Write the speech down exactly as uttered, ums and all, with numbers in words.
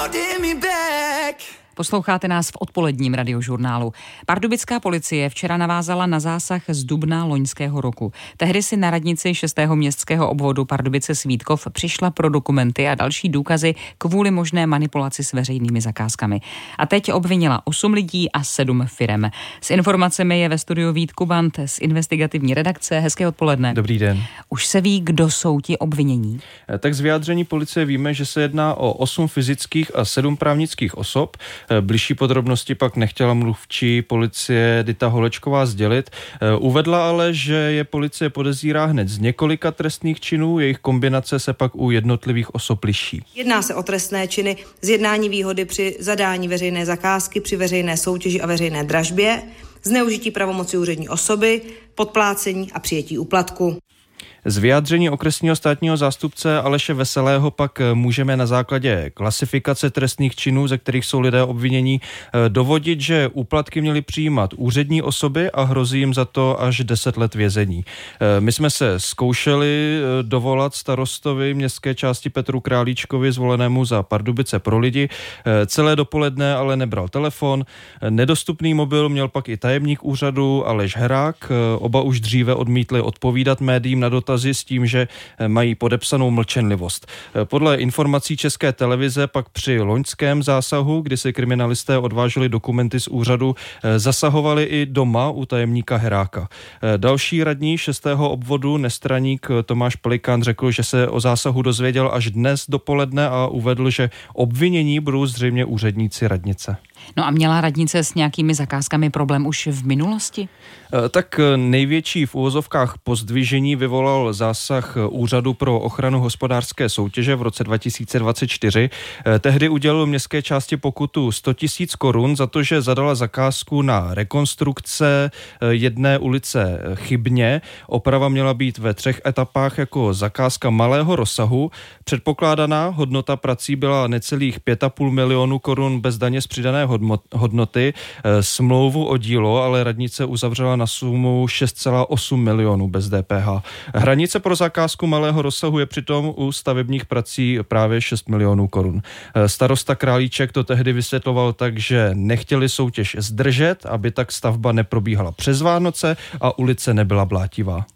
Posloucháte nás v odpoledním radiožurnálu. Pardubická policie včera navázala na zásah z dubna loňského roku. Tehdy si na radnici šestého městského obvodu Pardubice Svítkov přišla pro dokumenty a další důkazy kvůli možné manipulaci s veřejnými zakázkami. A teď obvinila osm lidí a sedm firem. S informacemi je ve studiu Vít Kubant z investigativní redakce. Hezké odpoledne. Dobrý den. Už se ví, kdo jsou ti obvinění? Tak z vyjádření policie víme, že se jedná o osm fyzických a sedm právnických osob. Bližší podrobnosti pak nechtěla mluvčí policie Dita Holečková sdělit. Uvedla ale, že je policie podezírá hned z několika trestných činů, jejich kombinace se pak u jednotlivých osob liší. Jedná se o trestné činy zjednání výhody při zadání veřejné zakázky, při veřejné soutěži a veřejné dražbě, zneužití pravomoci úřední osoby, podplácení a přijetí úplatku. Z vyjádření okresního státního zástupce Aleše Veselého pak můžeme na základě klasifikace trestných činů, ze kterých jsou lidé obvinění, dovodit, že úplatky měly přijímat úřední osoby a hrozí jim za to až deset let vězení. My jsme se zkoušeli dovolat starostovi městské části Petru Králíčkovi, zvolenému za Pardubice pro lidi. Celé dopoledne ale nebral telefon. Nedostupný mobil měl pak i tajemník úřadu Aleš Herák. Oba už dříve odmítli odpovídat médiím na dotaz s tím, že mají podepsanou mlčenlivost. Podle informací České televize pak při loňském zásahu, kdy se kriminalisté odváželi dokumenty z úřadu, zasahovali i doma u tajemníka Heráka. Další radní šestého obvodu, nestraník Tomáš Pelikán, řekl, že se o zásahu dozvěděl až dnes dopoledne a uvedl, že obvinění budou zřejmě úředníci radnice. No a měla radnice s nějakými zakázkami problém už v minulosti? Tak největší v uvozovkách pozdvižení vyvolal zásah Úřadu pro ochranu hospodářské soutěže v roce dva tisíce dvacet čtyři. Tehdy udělil městské části pokutu sto tisíc korun za to, že zadala zakázku na rekonstrukce jedné ulice chybně. Oprava měla být ve třech etapách jako zakázka malého rozsahu. Předpokládaná hodnota prací byla necelých pět a půl milionu korun bez daně z přidané hodnoty. Smlouvu o dílo ale radnice uzavřela na sumu šest celá osm milionů bez D P H. Hranice pro zakázku malého rozsahu je přitom u stavebních prací právě šest milionů korun. Starosta Králíček to tehdy vysvětloval tak, že nechtěli soutěž zdržet, aby tak stavba neprobíhala přes Vánoce a ulice nebyla blátivá.